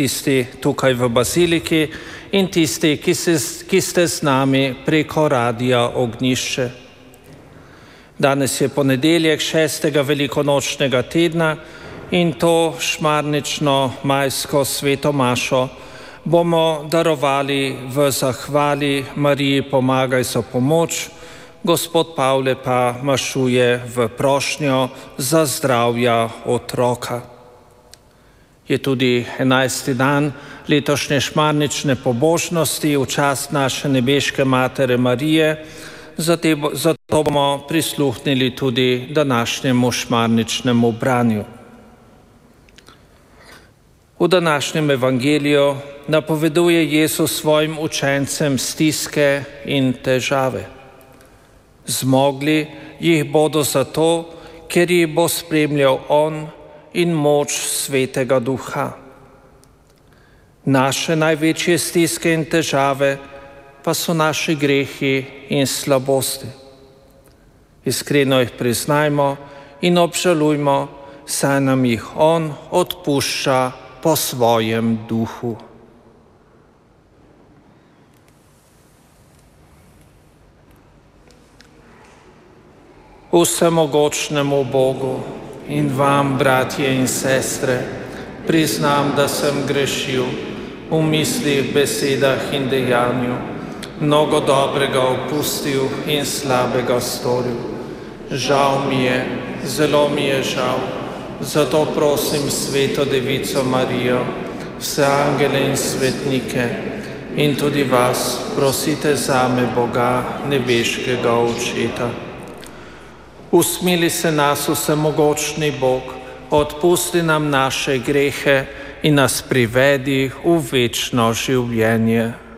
tisti tukaj v baziliki in tisti, ki ste z nami preko Radia Ognjišče. Danes je ponedeljek 6. velikonočnega tedna in to šmarnično majsko sveto mašo bomo darovali v zahvali Mariji pomagaj za pomoč, gospod Pavle pa mašuje v prošnjo za zdravja otroka. Je tudi 11. dan letošnje šmarnične pobožnosti v čast naše nebeške Matere Marije, zato bomo prisluhnili tudi današnjemu šmarničnemu branju. V današnjem evangeliju napoveduje Jezus svojim učencem stiske in težave. Zmogli jih bodo zato, ker jih bo spremljal On in moč Svetega Duha. Naše največje stiske in težave pa so naši grehi in slabosti. Iskreno jih priznajmo in obžalujmo, saj nam jih On odpušča po svojem duhu. Vsemogočnemu Bogu in vam, bratje in sestre, priznam, da sem grešil v mislih, besedah in dejanju, mnogo dobrega opustil in slabega storil. Žal mi je, zelo mi je žal, zato prosim Sveto Devico Marijo, vse angele in svetnike in tudi vas, prosite zame Boga, nebeškega Očeta. Usmili se nas, vsemogočni Bog, odpusti nam naše grehe in nas privedi v večno življenje.